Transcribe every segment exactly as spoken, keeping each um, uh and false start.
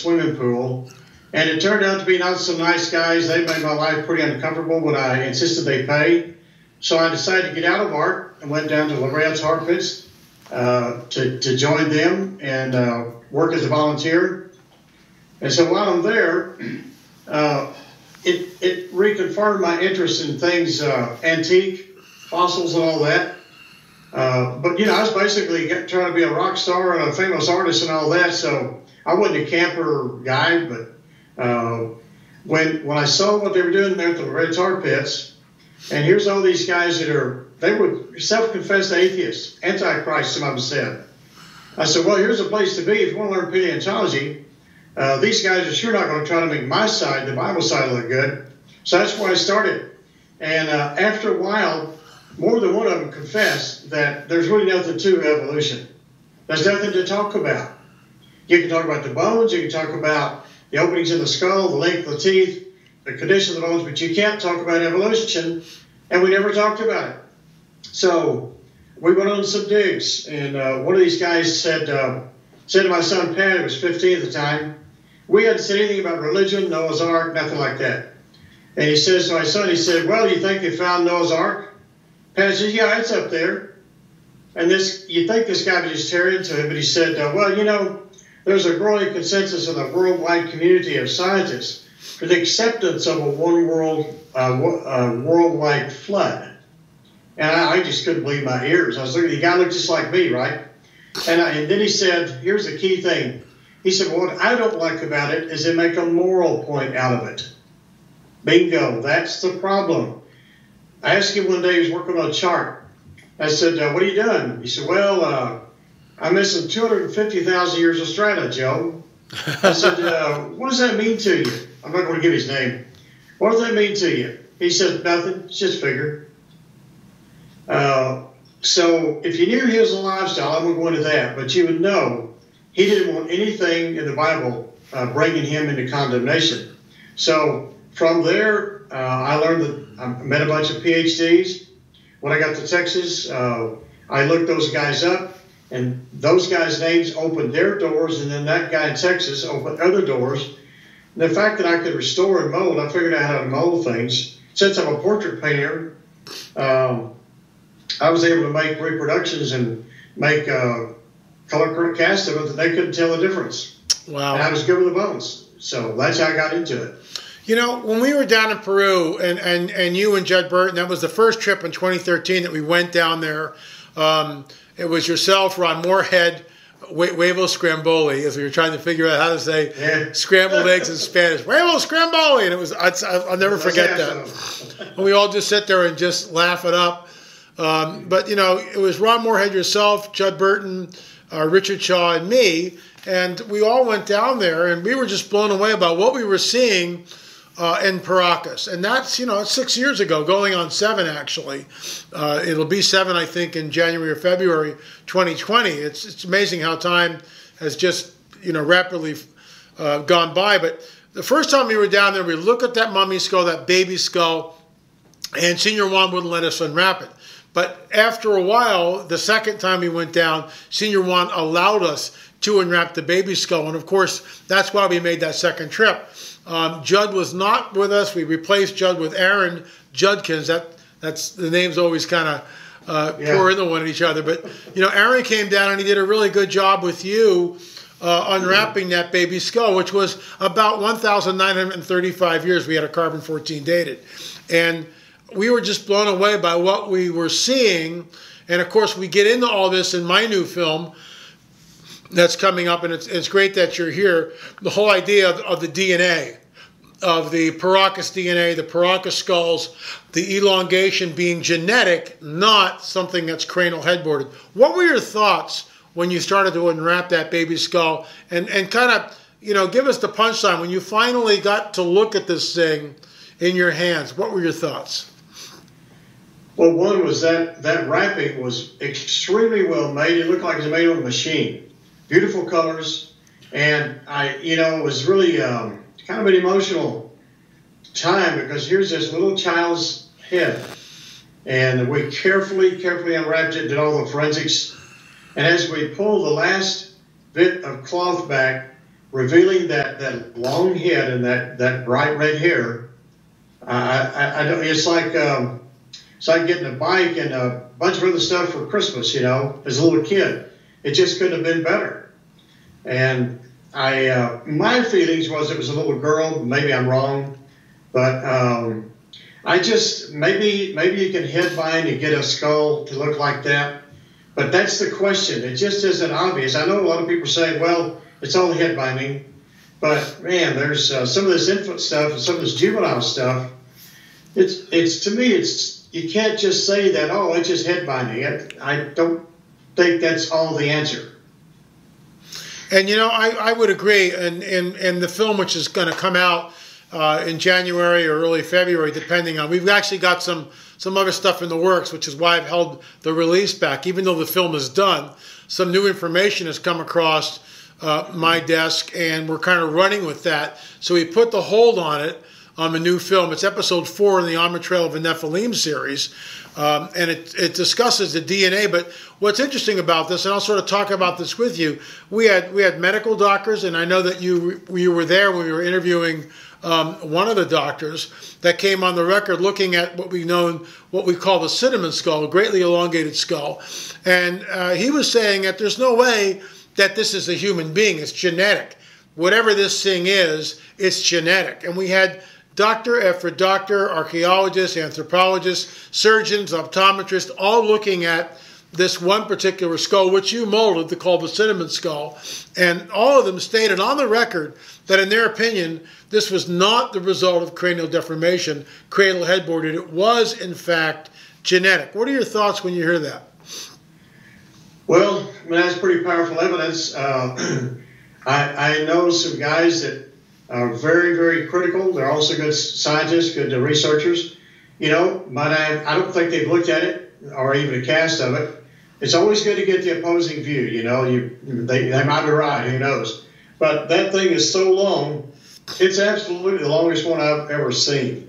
swimming pool. And it turned out to be not some nice guys. They made my life pretty uncomfortable when I insisted they pay. So I decided to get out of art and went down to Loretto's Hard Pits uh, to, to join them and uh, work as a volunteer. And so while I'm there, uh, it, it reconfirmed my interest in things, uh, antique, fossils and all that. Uh, but, you know, I was basically trying to be a rock star and a famous artist and all that. So I wasn't a camper guy, but uh, when when I saw what they were doing there at the Loretto Tar Pits, and here's all these guys that are, they were self-confessed atheists, antichrist, some of them said. I said, well, here's a place to be if you want to learn paleontology. Uh, these guys are sure not going to try to make my side, the Bible side, look good. So that's where I started. And uh, after a while, more than one of them confessed that there's really nothing to evolution. There's nothing to talk about. You can talk about the bones, you can talk about the openings in the skull, the length of the teeth, the condition of the bones, but you can't talk about evolution, and we never talked about it. So we went on some digs, and uh, one of these guys said, uh, said to my son Pat, who was fifteen at the time, we hadn't said anything about religion, Noah's Ark, nothing like that. And he says to my son, he said, well, you think they found Noah's Ark? Pat said, yeah, it's up there. And this, you think this guy would just tear into it, but he said, uh, well, you know, there's a growing consensus in the worldwide community of scientists for the acceptance of a one world, uh, uh, worldwide flood. And I, I just couldn't believe my ears. I was looking, the guy looked just like me, right? And, I, and then he said, here's the key thing. He said, well, what I don't like about it is they make a moral point out of it. Bingo, that's the problem. I asked him one day, he was working on a chart. I said, uh, what are you doing? He said, well, uh, I'm missing two hundred fifty thousand years of strata, Joe. I said, uh, what does that mean to you? I'm not going to give his name. What does that mean to you? He said, nothing, it's just figure. Uh, so if you knew his lifestyle, I won't go into that, but you would know he didn't want anything in the Bible uh, bringing him into condemnation. So from there, uh, I learned that I met a bunch of P H Ds. When I got to Texas, uh, I looked those guys up. And those guys' names opened their doors, and then that guy in Texas opened other doors. And the fact that I could restore and mold, I figured out how to mold things. Since I'm a portrait painter, um, I was able to make reproductions and make uh, color cast of it that they couldn't tell the difference. Wow. And I was good with the bones. So that's how I got into it. You know, when we were down in Peru, and, and, and you and Judd Burton, that was the first trip in twenty thirteen that we went down there. Um, It was yourself, Ron Moorhead, Huevo Scramboli, as we were trying to figure out how to say yeah. scrambled eggs in Spanish. Huevo Scramboli! And it was, I'd, I'll never forget that. And we all just sit there and just laugh it up. Um, but, you know, it was Ron Moorhead, yourself, Judd Burton, uh, Richard Shaw, and me. And we all went down there, and we were just blown away about what we were seeing Uh, in Paracas. And that's, you know, six years ago, going on seven, actually. Uh, it'll be seven, I think, in January or February twenty twenty. It's it's amazing how time has just, you know, rapidly uh, gone by. But the first time we were down there, we looked at that mummy skull, that baby skull, and Senior Juan wouldn't let us unwrap it. But after a while, the second time we went down, Senior Juan allowed us to unwrap the baby skull. And, of course, that's why we made that second trip. Um, Judd was not with us. We replaced Judd with Aaron Judkins. That that's the names always kind of uh, yeah. pour into one of each other. But you know, Aaron came down and he did a really good job with you uh, unwrapping that baby skull, which was about one thousand nine hundred thirty-five years. We had a carbon fourteen dated, and we were just blown away by what we were seeing. And of course, we get into all this in my new film that's coming up, and it's, it's great that you're here. The whole idea of, of the D N A, of the Paracas D N A, the Paracas skulls, the elongation being genetic, not something that's cranial headboarded. What were your thoughts when you started to unwrap that baby skull? And, and kind of, you know, give us the punchline. When you finally got to look at this thing in your hands, what were your thoughts? Well, one was that that wrapping was extremely well made. It looked like it was made on a machine. Beautiful colors, and I, you know, it was really um, kind of an emotional time because here's this little child's head, and we carefully, carefully unwrapped it, did all the forensics, and as we pulled the last bit of cloth back, revealing that, that long head and that, that bright red hair, I, I, I don't, it's like um, it's like getting a bike and a bunch of other stuff for Christmas, you know, as a little kid. It just couldn't have been better. And I, uh, my feelings was it was a little girl. Maybe I'm wrong, but um, I just maybe maybe you can headbind and get a skull to look like that. But that's the question. It just isn't obvious. I know a lot of people say, well, it's only headbinding. But, man, there's uh, some of this infant stuff and some of this juvenile stuff. It's, it's to me, it's you can't just say that, oh, it's just headbinding. I, I don't think that's all the answer. And, you know, I, I would agree. And in, in the film, which is going to come out uh, in January or early February, depending on, we've actually got some, some other stuff in the works, which is why I've held the release back. Even though the film is done, some new information has come across uh, my desk, and we're kind of running with that. So we put the hold on it on the new film. It's episode four in the On the Trail of the Nephilim series. Um, and it, it discusses the D N A. But what's interesting about this, and I'll sort of talk about this with you, we had we had medical doctors, and I know that you you were there when we were interviewing um, one of the doctors that came on the record looking at what we known what we call the cinnamon skull, a greatly elongated skull, and uh, he was saying that there's no way that this is a human being. It's genetic. Whatever this thing is, it's genetic. And we had doctor after doctor, archaeologists, anthropologists, surgeons, optometrists, all looking at this one particular skull, which you molded, to call the cinnamon skull. And all of them stated on the record that in their opinion, this was not the result of cranial deformation, cradle headboarded. It was, in fact, genetic. What are your thoughts when you hear that? Well, I mean, that's pretty powerful evidence. Uh, I, I know some guys that are very, very critical. They're also good scientists, good researchers, you know, but I, I don't think they've looked at it or even a cast of it. It's always good to get the opposing view, you know. You they, they might be right, who knows. But that thing is so long, it's absolutely the longest one I've ever seen.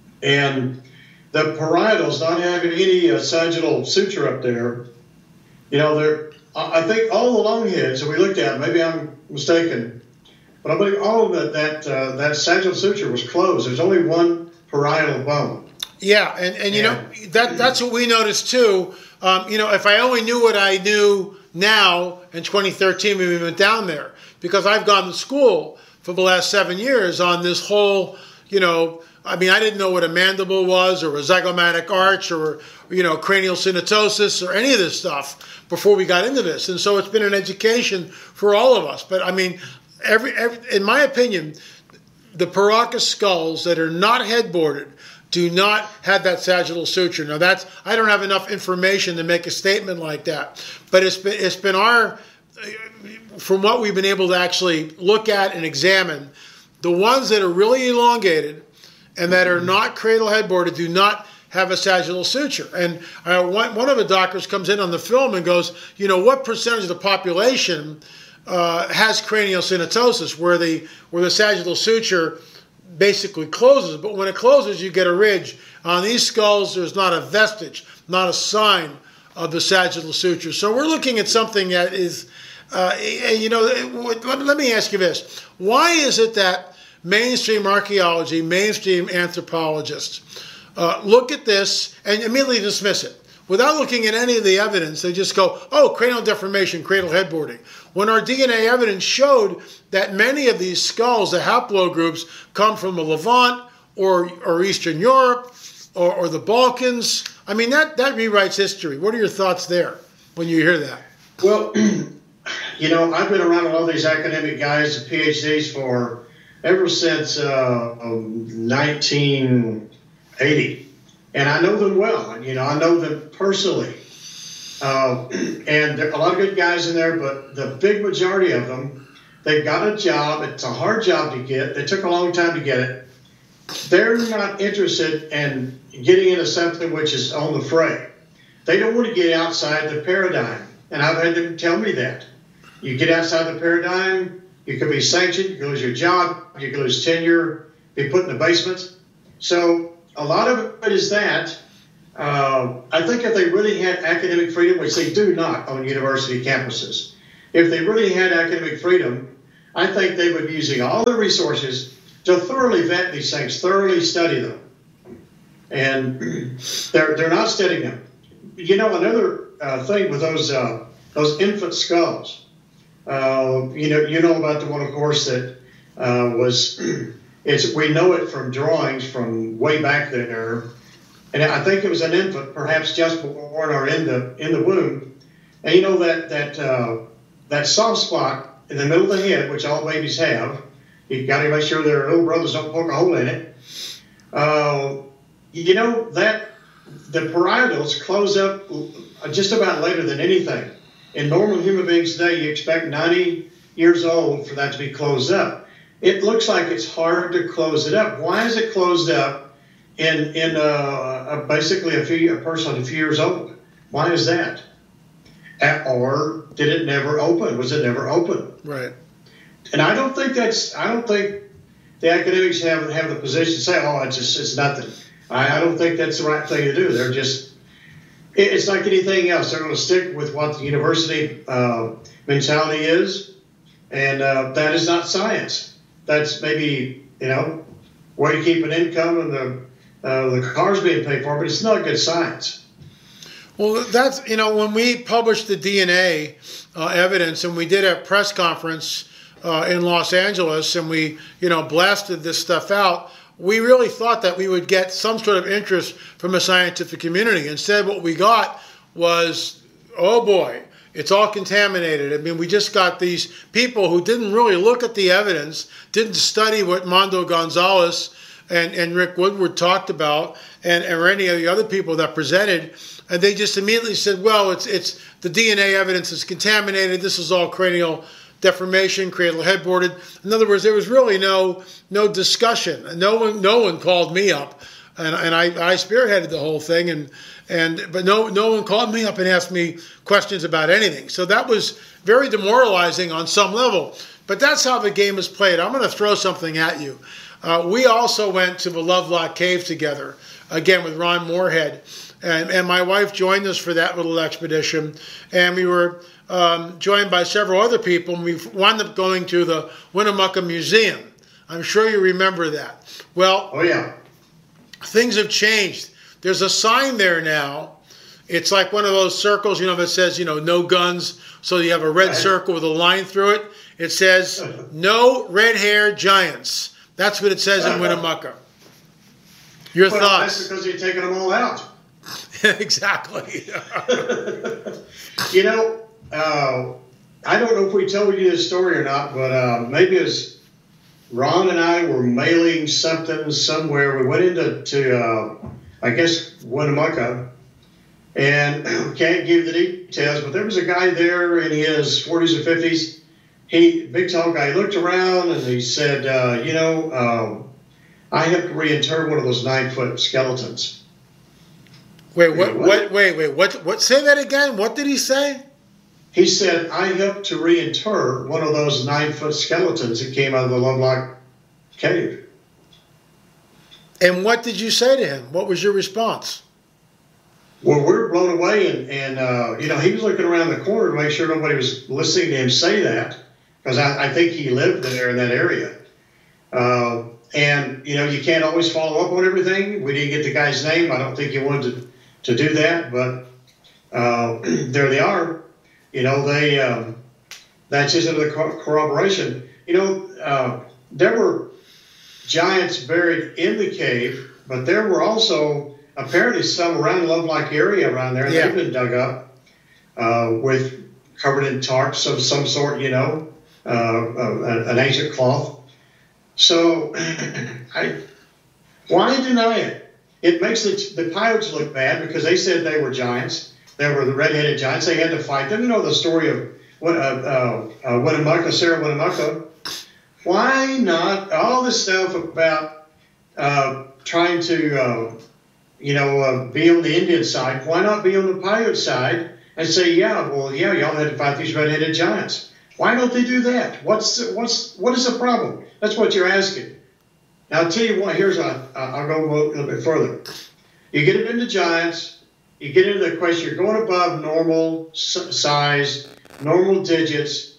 And the parietals not having any uh, sagittal suture up there, you know, they're, I think all the long heads that we looked at, maybe I'm mistaken, but I believe all of that, that, uh, that sagittal suture was closed. There's only one parietal bone. Yeah, and, and you know, that that's what we noticed too. Um, you know, if I only knew what I knew now in twenty thirteen when we went down there, because I've gone to school for the last seven years on this whole, you know, I mean, I didn't know what a mandible was or a zygomatic arch or, you know, cranial synatosis or any of this stuff before we got into this. And so it's been an education for all of us. But I mean, every, every in my opinion, the Paracas skulls that are not headboarded do not have that sagittal suture. Now, that's I don't have enough information to make a statement like that. But it's been, it's been our, from what we've been able to actually look at and examine, the ones that are really elongated and that are not cradle headboarded do not have a sagittal suture. And uh, one, one of the doctors comes in on the film and goes, you know, what percentage of the population uh, has cranial synatosis, where the where the sagittal suture basically closes, but when it closes, you get a ridge. On these skulls, there's not a vestige, not a sign of the sagittal suture. So we're looking at something that is, uh, you know, let me ask you this. Why is it that mainstream archaeology, mainstream anthropologists uh, look at this and immediately dismiss it? Without looking at any of the evidence, they just go, oh, cranial deformation, cradle headboarding. When our D N A evidence showed that many of these skulls, the haplogroups, come from the Levant or, or Eastern Europe or, or the Balkans. I mean, that, that rewrites history. What are your thoughts there when you hear that? Well, you know, I've been around all these academic guys and PhDs for ever since uh, nineteen eighty. And I know them well. You know, I know them personally. Uh, and there are a lot of good guys in there, but the big majority of them, they've got a job. It's a hard job to get. They took a long time to get it. They're not interested in getting into something which is on the fray. They don't want to get outside the paradigm. And I've had them tell me that. You get outside the paradigm, you could be sanctioned, you could lose your job, you could lose tenure, be put in the basement. So a lot of it is that. Uh, I think if they really had academic freedom, which they do not on university campuses, if they really had academic freedom, I think they would be using all the resources to thoroughly vet these things, thoroughly study them. And they're, they're not studying them. You know, another uh, thing with those, uh, those infant skulls, uh, you know, you know about the one, of course, that uh, was, it's, we know it from drawings from way back there. And I think it was an infant, perhaps just born or in the, in the womb. And you know that, that, uh, that soft spot in the middle of the head, which all babies have, you've got to make sure their little brothers don't poke a hole in it. Uh, you know, that the parietals close up just about later than anything. In normal human beings today, you expect ninety years old for that to be closed up. It looks like it's hard to close it up. Why is it closed up in in uh, basically a, few, a person a few years old? Why is that? Or did it never open? Was it never open? Right. And I don't think that's. I don't think the academics have have the position to say, "Oh, it's just it's nothing." I, I don't think that's the right thing to do. They're just. It, it's like anything else. They're going to stick with what the university uh, mentality is, and uh, that is not science. That's maybe you know way to keep an income and the uh, the cars being paid for, but it's not good science. Well, that's, you know, when we published the D N A uh, evidence and we did a press conference uh, in Los Angeles and we, you know, blasted this stuff out, we really thought that we would get some sort of interest from the scientific community. Instead, what we got was, oh boy, it's all contaminated. I mean, we just got these people who didn't really look at the evidence, didn't study what Mondo Gonzalez and, and Rick Woodward talked about, and, or any of the other people that presented. And they just immediately said, well, it's it's the D N A evidence is contaminated. This is all cranial deformation, cranial headboarded. In other words, there was really no no discussion. No one no one called me up, and and I, I spearheaded the whole thing. And and but no no one called me up and asked me questions about anything. So that was very demoralizing on some level. But that's how the game is played. I'm going to throw something at you. Uh, we also went to the Lovelock Cave together, again with Ron Moorhead. And, and my wife joined us for that little expedition. And we were um, joined by several other people. And we wound up going to the Winnemucca Museum. I'm sure you remember that. Well, oh, yeah. Things have changed. There's a sign there now. It's like one of those circles, you know, that says, you know, no guns. So you have a red right. circle with a line through it. It says, no red-haired giants. That's what it says in Winnemucca. Your well, thoughts? That's because you're taking them all out. Exactly. You know, uh, I don't know if we told you this story or not, but uh, maybe as Ron and I were mailing something somewhere, we went into, to, uh, I guess, Winnemucca, and can't give the details, but there was a guy there in his forties or fifties. He, big tall guy, looked around and he said, uh, you know, um, I have to reinter one of those nine-foot skeletons. Wait, what, what, wait, wait, what, what, say that again? What did he say? He said, I helped to reinter one of those nine-foot skeletons that came out of the Lovelock Cave. And what did you say to him? What was your response? Well, we were blown away, and, and uh, you know, he was looking around the corner to make sure nobody was listening to him say that, because I, I think he lived there in that area. Uh, and, you know, you can't always follow up on everything. We didn't get the guy's name. I don't think he wanted to to do that, but uh, there they are. You know, they um, that's just another corroboration. You know, uh, there were giants buried in the cave, but there were also apparently some around the Lovelock area around there. Yeah. They've been dug up uh, with covered in tarps of some sort. You know, uh, uh, an ancient cloth. So, I why deny it? It makes the, the pirates look bad because they said they were giants. They were the red-headed giants. They had to fight them. You know the story of uh, uh, uh, Winnemucca, Sarah Winnemucca. Why not all this stuff about uh, trying to, uh, you know, uh, be on the Indian side? Why not be on the pirate side and say, yeah, well, yeah, y'all had to fight these red-headed giants? Why don't they do that? What's what's what is the problem? That's what you're asking. Now, I'll tell you what, here's, a, I'll go a little bit further. You get it into giants, you get into the question, you're going above normal size, normal digits,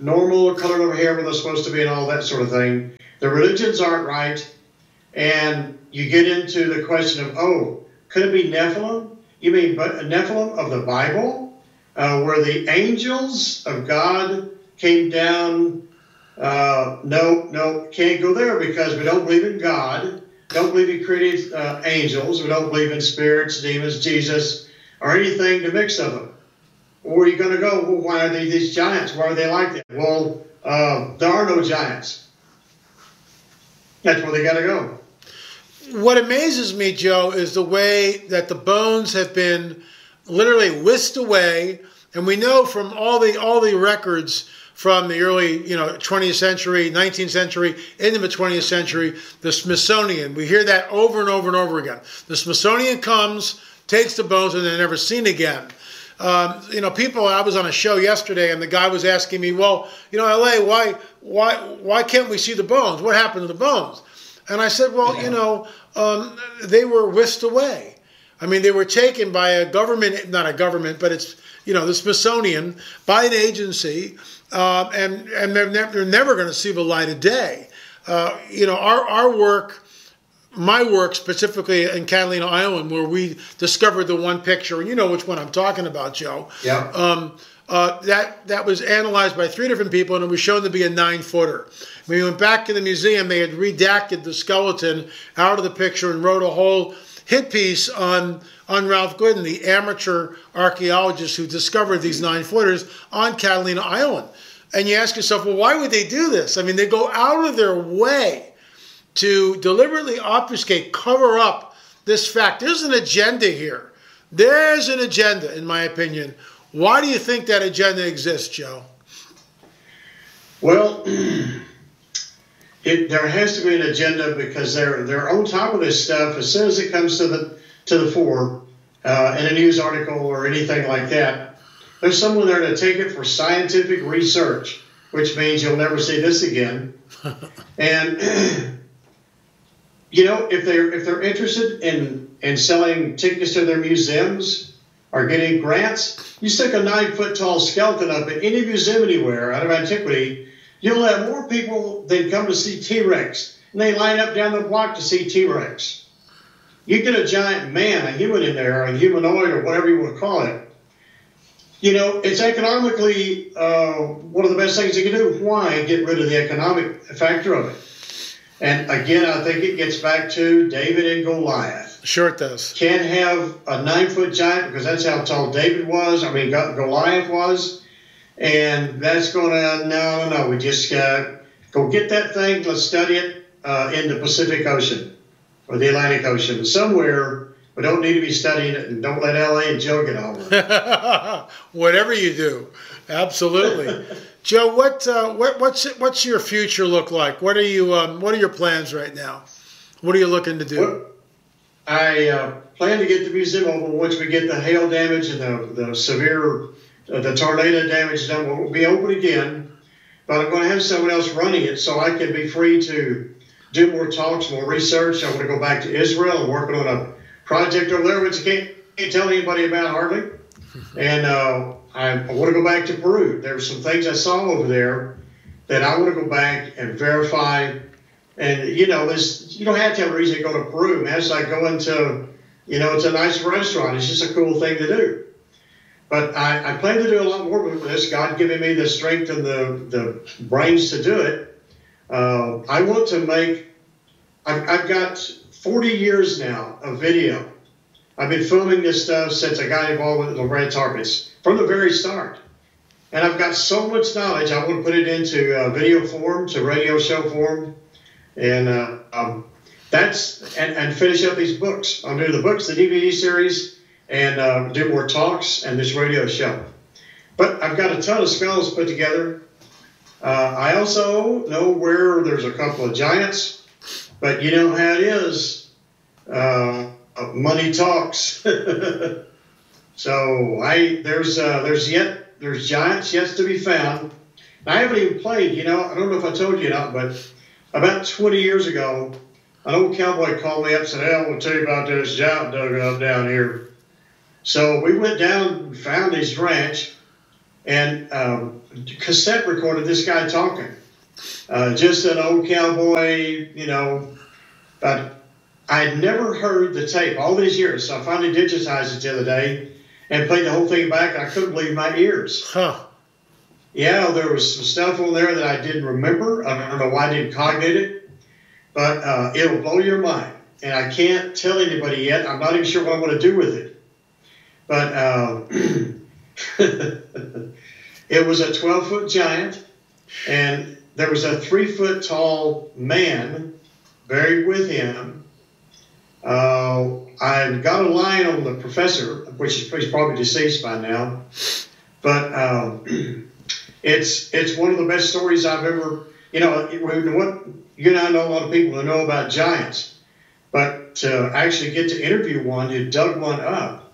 normal color of hair where they're supposed to be and all that sort of thing. The religions aren't right. And you get into the question of, oh, could it be Nephilim? You mean Nephilim of the Bible, uh, where the angels of God came down? Uh, no, no, can't go there because we don't believe in God, don't believe he created uh, angels, we don't believe in spirits, demons, Jesus, or anything to mix of them. Where are you going to go? Well, why are they these giants? Why are they like that? Well, uh, there are no giants. That's where they got to go. What amazes me, Joe, is the way that the bones have been literally whisked away, and we know from all the all the records from the early, you know, twentieth century, nineteenth century, into the twentieth century, the Smithsonian. We hear that over and over and over again. The Smithsonian comes, takes the bones, and they're never seen again. Um, you know, people. I was on a show yesterday, and the guy was asking me, "Well, you know, L A, why, why, why can't we see the bones? What happened to the bones?" And I said, "Well, yeah. you know, um, they were whisked away. I mean, they were taken by a government, not a government, but it's, you know, the Smithsonian, by an agency, uh, and and they're, ne they're never going to see the light of day. Uh, you know, our our work." My work specifically in Catalina Island, where we discovered the one picture, and you know which one I'm talking about, Joe. Yeah. Um, uh, that that was analyzed by three different people, and it was shown to be a nine-footer. When we went back to the museum, they had redacted the skeleton out of the picture and wrote a whole hit piece on on Ralph Glidden, the amateur archaeologist who discovered these nine-footers on Catalina Island. And you ask yourself, well, why would they do this? I mean, they go out of their way to deliberately obfuscate, cover up this fact. There's an agenda here. There's an agenda, in my opinion. Why do you think that agenda exists, Joe? Well, it, there has to be an agenda because they're they're on top of this stuff as soon as it comes to the to the fore uh, in a news article or anything like that. There's someone there to take it for scientific research, which means you'll never see this again. And you know, if they're if they're interested in in selling tickets to their museums or getting grants, you stick a nine foot tall skeleton up at any museum anywhere out of antiquity, you'll have more people than come to see T-Rex, and they line up down the block to see T-Rex. You get a giant man, a human in there, a humanoid, or whatever you want to call it. You know, it's economically uh, one of the best things you can do. Why get rid of the economic factor of it? And again, I think it gets back to David and Goliath. Sure it does. Can't have a nine-foot giant because that's how tall David was. I mean, Goliath was. And that's going to, no, no, no. We just uh, go get that thing. Let's study it uh, in the Pacific Ocean or the Atlantic Ocean. Somewhere we don't need to be studying it. And don't let L A and Joe get on with it. Whatever you do. Absolutely. Joe, what uh, what what's what's your future look like? What are you um, what are your plans right now? What are you looking to do? Well, I uh, plan to get the museum open once we get the hail damage and the the severe uh, the tornado damage done. We'll be open again, but I'm going to have someone else running it so I can be free to do more talks, more research. I want to go back to Israel and working on a project over there, which I can't, can't tell anybody about hardly. And uh, I, I want to go back to Peru. There were some things I saw over there that I want to go back and verify. And, you know, this, you don't have to have a reason to go to Peru, man. It's like going to, you know, it's a nice restaurant. It's just a cool thing to do. But I, I plan to do a lot more with this. God giving me the strength and the, the brains to do it. Uh, I want to make, I've, I've got forty years now of video. I've been filming this stuff since I got involved with the Red Tarpets from the very start. And I've got so much knowledge, I want to put it into uh, video form, to radio show form. And uh, um, that's, and, and finish up these books. I'll do the books, the D V D series, and uh, do more talks and this radio show. But I've got a ton of skulls put together. Uh, I also know where there's a couple of giants, but you know how it is. Uh, money talks. So I there's uh, there's yet there's giants yet to be found. I haven't even played. You know, I don't know if I told you or not, but about twenty years ago, an old cowboy called me up and said, "Hey, I want to tell you about this giant dug up down here." So we went down and found his ranch, and um, cassette recorded this guy talking. Uh, just an old cowboy, you know. But I had never heard the tape all these years, so I finally digitized it the other day and played the whole thing back. I couldn't believe my ears. Huh. Yeah, there was some stuff on there that I didn't remember. I don't know why I didn't cognate it, but uh, it'll blow your mind. And I can't tell anybody yet. I'm not even sure what I'm going to do with it. But uh, it was a twelve-foot giant, and there was a three-foot-tall man buried with him. Uh, I've got a line on the professor, which is he's probably deceased by now. But um, it's it's one of the best stories I've ever, you know, what you and I know a lot of people who know about giants. But to actually get to interview one, you dug one up.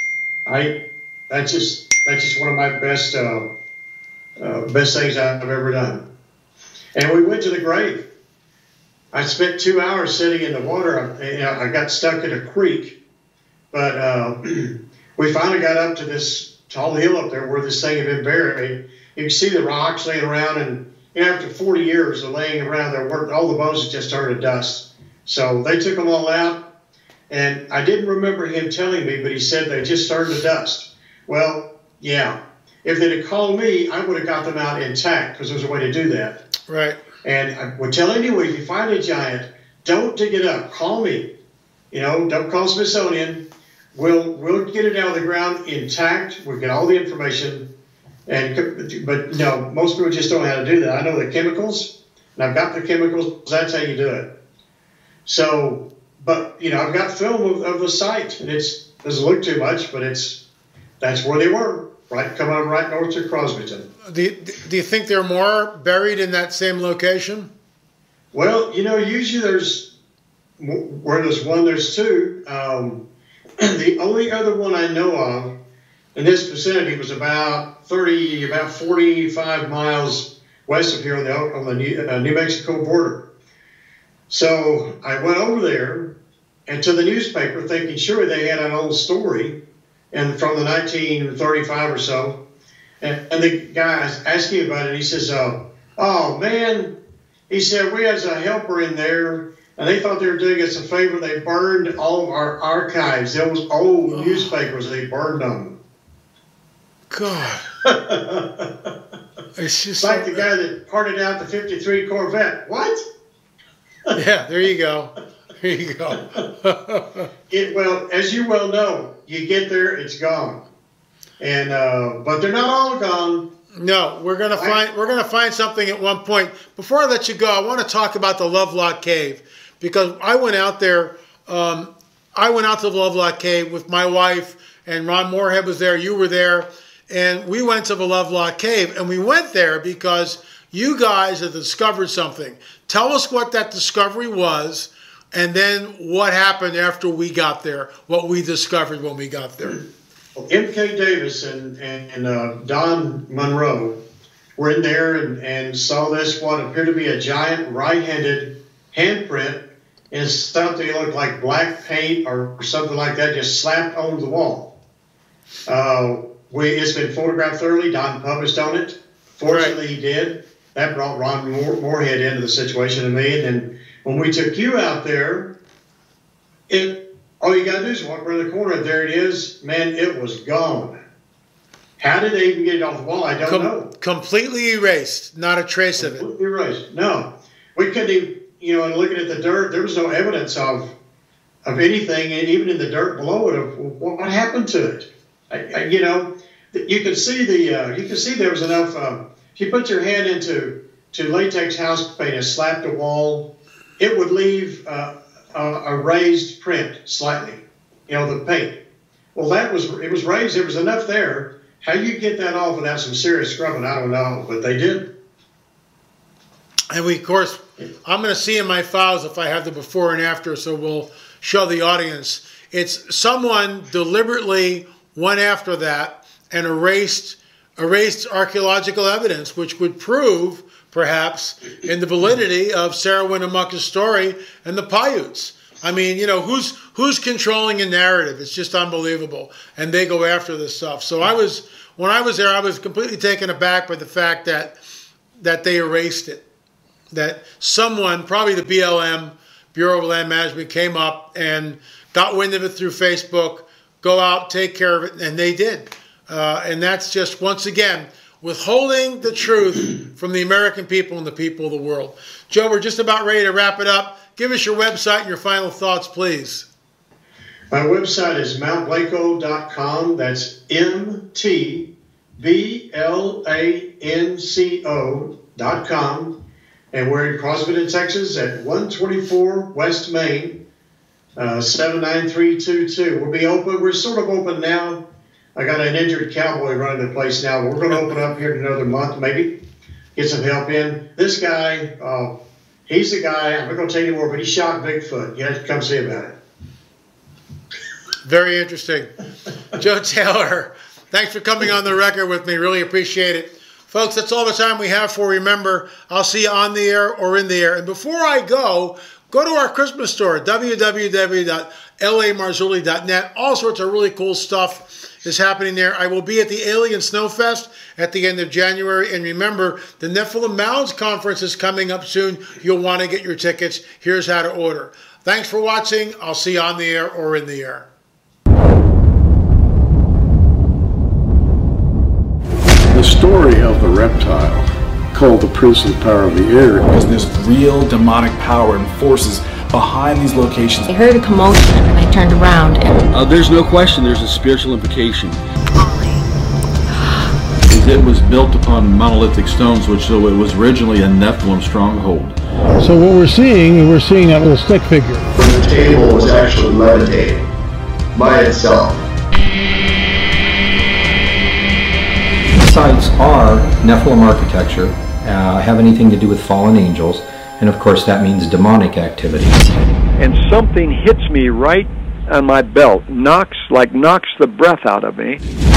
I that's just that's just one of my best uh, uh, best things I've ever done. And we went to the grave. I spent two hours sitting in the water. I, you know, I got stuck in a creek, but uh, we finally got up to this tall hill up there where this thing had been buried. You can see the rocks laying around, and you know, after forty years of laying around there, all the bones had just turned to dust. So they took them all out, and I didn't remember him telling me, but he said they just turned to dust. Well, yeah. If they'd have called me, I would have got them out intact because there's a way to do that. Right. And I would tell anyone, if you find a giant, don't dig it up. Call me. You know, don't call Smithsonian. We'll we'll get it out of the ground intact. We'll get all the information. And but no, most people just don't know how to do that. I know the chemicals, and I've got the chemicals. That's how you do it. So, but you know, I've got film of, of the site, and it's doesn't look too much, but it's that's where they were, right, coming up right north to Crosbyton. Do you, do you think there are more buried in that same location? Well, you know, usually there's where there's one, there's two. Um, the only other one I know of in this vicinity was about thirty, about forty-five miles west of here on the on the New, uh, New Mexico border. So I went over there and to the newspaper thinking sure they had an old story and from the nineteen thirty-five or so. And, and the guy asked me about it. He says, uh, oh, man, he said, we had a helper in there, and they thought they were doing us a favor. They burned all of our archives. Those old oh. newspapers, they burned them. God. It's just like so, the guy that parted out the fifty-three Corvette. What? Yeah, there you go. There you go. it, well, as you well know, you get there, it's gone. And uh, but they're not all gone. No, we're gonna find we're gonna find something at one point. Before I let you go, I want to talk about the Lovelock Cave because I went out there. Um, I went out to the Lovelock Cave with my wife, and Ron Moorhead was there. You were there, and we went to the Lovelock Cave, and we went there because you guys had discovered something. Tell us what that discovery was, and then what happened after we got there. What we discovered when we got there. M K Davis and, and, and uh, Don Monroe were in there and, and saw this, what appeared to be a giant right-handed handprint in something that looked like black paint or, or something like that, just slapped onto the wall. Uh, we, it's been photographed thoroughly. Don published on it. Fortunately, right. He did. That brought Ron Moore, Moorhead into the situation and me. And then when we took you out there, it all you got to do is walk around the corner, and there it is. Man, it was gone. How did they even get it off the wall? I don't Com- know. Completely erased. Not a trace completely of it. Erased. No. We couldn't even, you know, and looking at the dirt, there was no evidence of of anything, and even in the dirt below it, of what happened to it. I, I, you know, you could see the, uh, you could see there was enough, uh, if you put your hand into to latex house paint and slapped a wall, it would leave uh, a, a raised print slightly, you know, the paint. Well, that was, it was raised, there was enough there. How you get that off without some serious scrubbing, I don't know, but they did. And we, of course, I'm going to see in my files if I have the before and after, so we'll show the audience. It's someone deliberately went after that and erased erased archaeological evidence, which would prove, perhaps, in the validity of Sarah Winnemucca's story and the Paiutes. I mean, you know, who's who's controlling a narrative? It's just unbelievable. And they go after this stuff. So I was when I was there, I was completely taken aback by the fact that that they erased it. That someone, probably the B L M, Bureau of Land Management, came up and got wind of it through Facebook, go out, take care of it, and they did. Uh, and that's just, once again, withholding the truth from the American people and the people of the world. Joe, we're just about ready to wrap it up. Give us your website and your final thoughts, please. My website is mount blanco dot com. That's M T B L A N C O dot com. And we're in Crosby, Texas at one twenty-four West Main, uh, seven nine three two two. We'll be open. We're sort of open now. I got an injured cowboy running the place now. We're going to open up here in another month, maybe get some help in. This guy, uh, he's the guy, I'm not going to tell you more, but he shot Bigfoot. You have to come see about it. Very interesting. Joe Taylor, thanks for coming on the record with me. Really appreciate it. Folks, that's all the time we have for Remember. I'll see you on the air or in the air. And before I go, go to our Christmas store, w w w dot l a marzulli dot net. All sorts of really cool stuff is happening there. I will be at the Alien Snowfest at the end of January. And remember, the Nephilim Mounds Conference is coming up soon. You'll want to get your tickets. Here's how to order. Thanks for watching. I'll see you on the air or in the air. The story of the reptile, called the Prince of the Power of the Air, because there's real demonic power and forces behind these locations. I heard a commotion and I turned around and... Uh, there's no question there's a spiritual implication. It was built upon monolithic stones, which so it was originally a Nephilim stronghold. So what we're seeing, we're seeing that little stick figure. The table was actually levitating by itself. Sites are Nephilim architecture, uh, have anything to do with fallen angels, and of course that means demonic activities. And something hits me right on my belt, knocks like knocks the breath out of me.